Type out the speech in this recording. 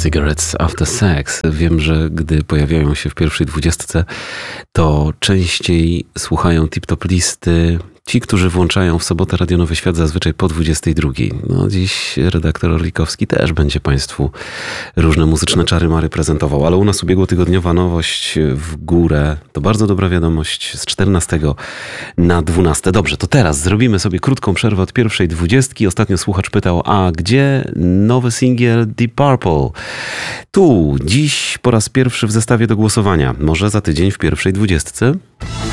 Cigarettes After Sex. Wiem, że gdy pojawiają się w pierwszej 20, to częściej słuchają tip-top listy ci, którzy włączają w sobotę Radio Nowy Świat zazwyczaj po 22. No dziś redaktor Orlikowski też będzie Państwu różne muzyczne czary-mary prezentował, ale u nas ubiegłotygodniowa nowość w górę. To bardzo dobra wiadomość z 14 na 12. Dobrze, to teraz zrobimy sobie krótką przerwę od pierwszej 20. Ostatnio słuchacz pytał, a gdzie nowy singiel Deep Purple? Tu, dziś po raz pierwszy w zestawie do głosowania. Może za tydzień w pierwszej 20?